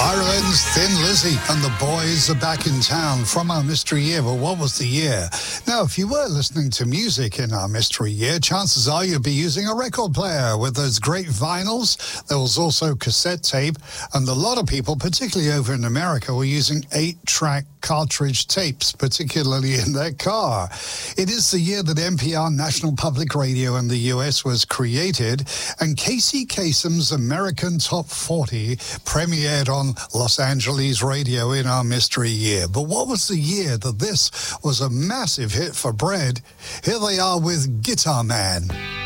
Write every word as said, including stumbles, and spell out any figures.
Ireland's Thin Lizzy and the boys are back in town from our mystery year. But what was the year? Now, if you were listening to music in our mystery year, chances are you'd be using a record player with those great vinyls. There was also cassette tape, and a lot of people, particularly over in America, were using eight-track cartridge tapes, particularly in their car. It is the year that N P R, National Public Radio in the U S, was created, and Casey Kasem's American Top forty premiered on Los Angeles radio in our mystery year. But what was the year that this was a massive hit for Bread? Here they are with Guitar Man.